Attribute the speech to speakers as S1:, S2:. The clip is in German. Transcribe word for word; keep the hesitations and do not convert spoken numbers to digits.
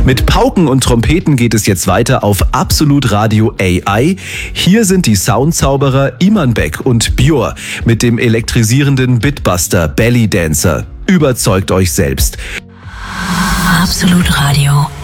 S1: Mit Pauken und Trompeten geht es jetzt weiter auf Absolut Radio A I. Hier sind die Soundzauberer Iman Beck und Björ mit dem elektrisierenden Bitbuster Belly Dancer. Überzeugt euch selbst.
S2: Absolut Radio.